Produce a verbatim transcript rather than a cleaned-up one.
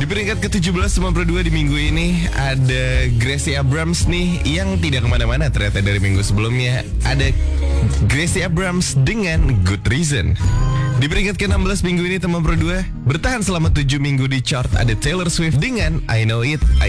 peringkat ke tujuh belas sembilan puluh dua di minggu ini ada Gracie Abrams nih yang tidak kemana-mana ternyata dari minggu sebelumnya. Ada Gracie Abrams dengan Good Reason. Di peringkat ke enam belas minggu ini teman Pro dua bertahan selama tujuh minggu di chart ada Taylor Swift dengan I Know It, I